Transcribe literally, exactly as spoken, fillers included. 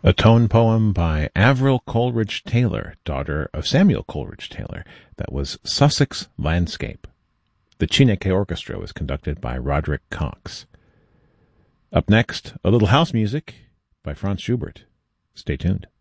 A tone poem by Avril Coleridge Taylor, daughter of Samuel Coleridge Taylor. That was Sussex Landscape. The Chineke Orchestra was conducted by Roderick Cox. Up next, a little house music by Franz Schubert. Stay tuned.